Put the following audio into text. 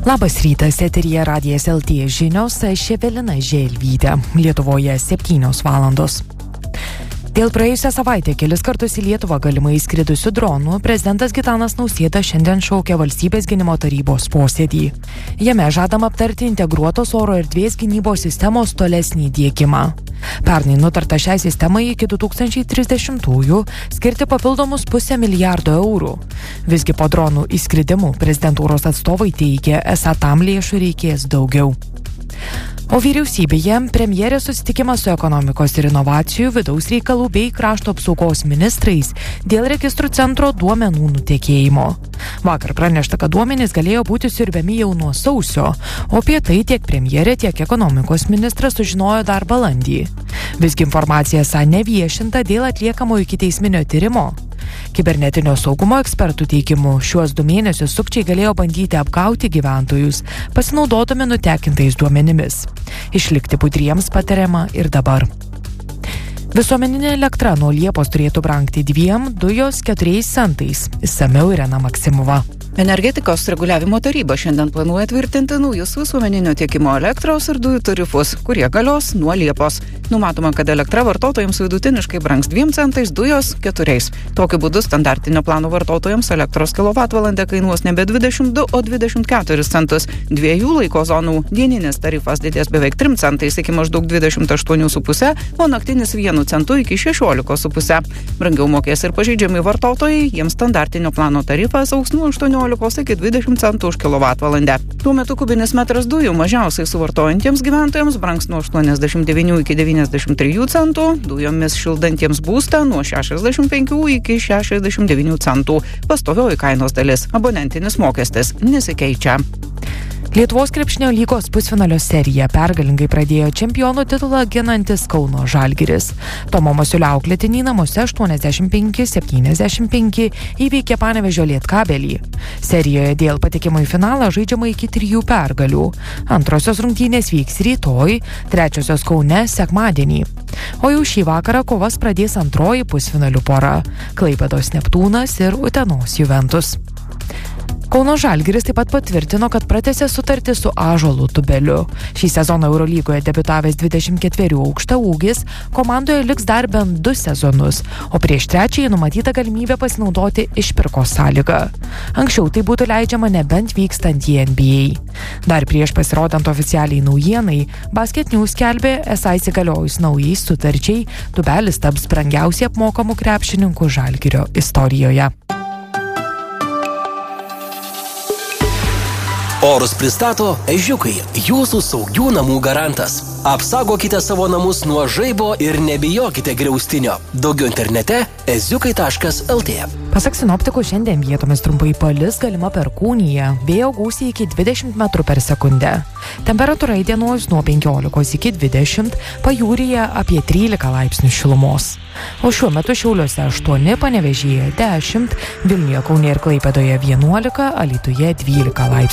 Labas rytas, eteryje Radijas LT žinios, aš Evelina Želvytė. Lietuvoje 7 valandos. Dėl praėjusią savaitę kelis kartus į Lietuvą galimai įskridusių dronų prezidentas Gitanas Nausėda šiandien šaukia Valstybės gynimo tarybos posėdį. Jame žadama aptarti integruotos oro erdvės gynybos sistemos tolesnį diegimą. Pernai nutarta šiai sistemai iki 2030-ųjų skirti papildomus $500 milijardo eurų. Visgi po dronų įskridimų prezidentūros atstovai teigia, esą tam lėšų reikės daugiau. O vyriausybėje premjerės susitikimas su ekonomikos ir inovacijų, vidaus reikalų bei krašto apsaugos ministrais dėl registrų centro duomenų nutekėjimo. Vakar pranešta, kad duomenys galėjo būti siurbiami jau nuo sausio, o apie tai tiek premjerė, tiek ekonomikos ministras sužinojo dar balandį. Visgi informacija esą neviešinta dėl atliekamo ikiteisminio tyrimo. Kibernetinio saugumo ekspertų teigimu, šiuos 2 mėnesius sukčiai galėjo bandyti apgauti gyventojus, pasinaudodami nutekintais duomenimis. Išlikti budriems patariama ir dabar. Visuomeninė elektra nuo Liepos turėtų brangti 2, dujos 4 centais. Išsamiau Irena Maksimova. Energetikos reguliavimo taryba šiandien planuoja tvirtinti naujus visuomeninio tiekimo elektros ir dujų tarifus, kurie galios nuo Liepos. Numatoma, kad elektra vartotojams vidutiniškai brangs 2 centais, dujos 4. Tokiu būdu standartinio plano vartotojams elektros kilovatvalandė kainuos nebe 22, o 24 centus. 2 laiko zonų dieninis tarifas didės beveik 3 centais iki maždaug 28,5, o naktinis 1 centu iki 16,5. Brangiau mokės ir pažeidžiami vartotojai, jiems standartinio plano tarifas augs nuo 18 iki 20 centų už kilovatvalandę. Tuo metu kubinis metras dujų mažiausiai suvartojantiems gyventojams brangs nuo 89 iki 93 centų, dujomis šildantiems būstą nuo 65 iki 69 centų. Pastovioji kainos dalis, abonentinis mokestis, nesikeičia. Lietuvos krepšinio lygos pusfinalio seriją pergalingai pradėjo čempionų titulą ginantis Kauno Žalgiris. Tomo Masiulio auklėtiniai namuose 85-75 įveikė Panevėžio Lietkabelį. Serijoje dėl patekimo į finalą žaidžiama iki 3 pergalių. Antrosios rungtynės vyks rytoj, trečiosios Kaune sekmadienį. O jau šį vakarą kovas pradės antroji pusfinalių pora – Klaipėdos Neptūnas ir Utenos Juventus. Kauno Žalgiris taip pat patvirtino, kad pratęsė sutartį su Ąžuolu Tubeliu. Šį sezoną Eurolygoje debiutavęs 24 aukštaūgis komandoje liks dar bent 2 sezonus, o prieš trečiąjį numatyta galimybė pasinaudoti išpirkos sąlygą. Anksčiau tai būtų leidžiama nebent vykstant į NBA. Dar prieš pasirodant oficialiai naujienai, Basket News skelbė, esą įsigaliojus naujai sutarčiai, Tubelis taps brangiausiai apmokamų krepšininkų Žalgirio istorijoje. Orus pristato Ežiukai, jūsų saugių namų garantas. Apsaugokite savo namus nuo žaibo ir nebijokite griaustinio. Daugiau internete eziukai.lt. Pasak sinoptikų, šiandien vietomis trumpai palis, galima perkūnija, vėjo gūsiai iki 20 metrų per sekundę. Temperatūra įdienojus nuo 15 iki 20, pajūryje apie 13 laipsnių šilumos. O šiuo metu Šiauliuose 8, Panevėžyje 10, Vilniuje, Kaune ir Klaipėdoje 11, Alytuje 12 laipsnių.